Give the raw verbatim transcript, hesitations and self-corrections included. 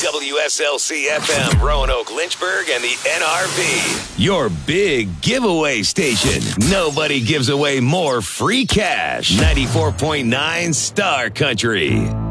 W S L C F M, Roanoke, Lynchburg, and the N R V. Your big giveaway station. Nobody gives away more free cash. ninety-four point nine Star Country.